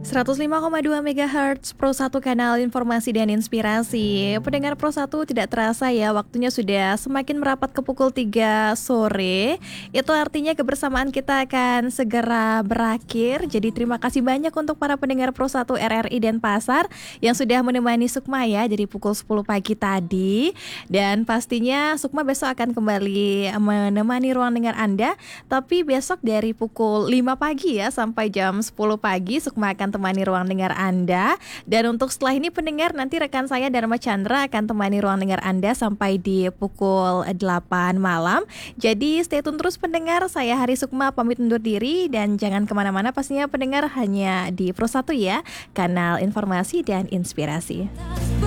105,2 MHz Pro 1 kanal informasi dan inspirasi. Pendengar Pro 1 tidak terasa ya, waktunya sudah semakin merapat ke pukul 3 sore. Itu artinya kebersamaan kita akan segera berakhir. Jadi terima kasih banyak untuk para pendengar Pro 1 RRI Denpasar yang sudah menemani Sukma ya dari pukul 10 pagi tadi. Dan pastinya Sukma besok akan kembali menemani ruang dengar Anda. Tapi besok dari pukul 5 pagi ya sampai jam 10 pagi Sukma akan temani ruang dengar Anda. Dan untuk setelah ini pendengar, nanti rekan saya Dharma Chandra akan temani ruang dengar Anda sampai di pukul 8 malam. Jadi stay tune terus pendengar, saya Hari Sukma pamit undur diri. Dan jangan kemana-mana pastinya pendengar, hanya di Pro 1 ya, kanal informasi dan inspirasi.